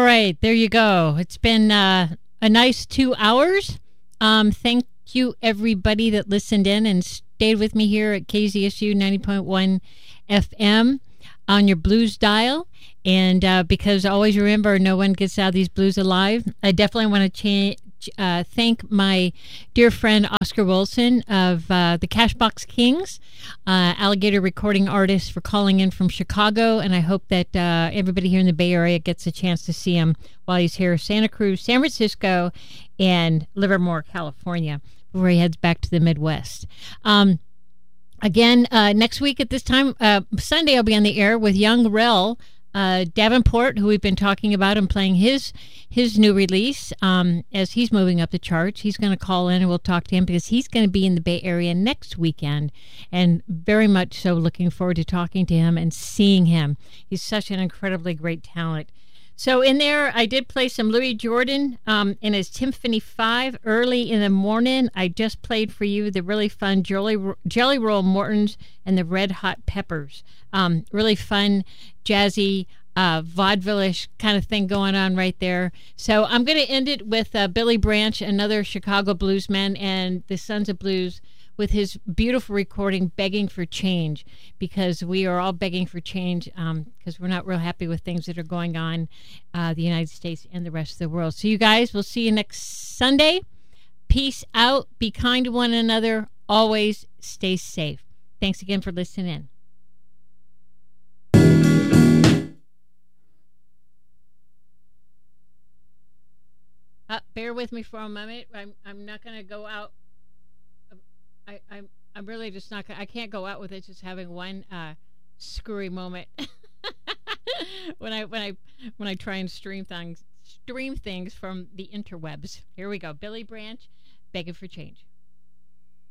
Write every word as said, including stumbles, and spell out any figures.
right, there you go. It's been uh, a nice two hours. Um, thank you, everybody that listened in and stayed with me here at K Z S U ninety point one F M on your blues dial. And uh, because always remember, no one gets out of these blues alive. I definitely want to cha- uh, thank my dear friend Oscar Wilson of uh, the Cashbox Kings, uh, Alligator recording artist, for calling in from Chicago. And I hope that uh, everybody here in the Bay Area gets a chance to see him while he's here, Santa Cruz, San Francisco, and Livermore, California, before he heads back to the Midwest. Um, again, uh, next week at this time, uh, Sunday, I'll be on the air with Young Rel uh, Davenport, who we've been talking about and playing his his new release um, as he's moving up the charts. He's going to call in and we'll talk to him because he's going to be in the Bay Area next weekend, and very much so looking forward to talking to him and seeing him. He's such an incredibly great talent. So in there, I did play some Louis Jordan um, in his Symphony five early in the morning. I just played for you the really fun Jelly, Jelly Roll Mortons and the Red Hot Peppers. Um, really fun, jazzy, uh, vaudeville-ish kind of thing going on right there. So I'm going to end it with uh, Billy Branch, another Chicago bluesman, and the Sons of Blues, with his beautiful recording, Begging for Change, because we are all begging for change because um, we're not real happy with things that are going on uh, the United States and the rest of the world. So you guys, we'll see you next Sunday. Peace out. Be kind to one another. Always stay safe. Thanks again for listening in. Uh, bear with me for a moment. I'm I'm not going to go out. I, I'm I'm really just not. I can't go out with it just having one uh, screwy moment when I when I when I try and stream things stream things from the interwebs. Here we go. Billy Branch, Begging for Change.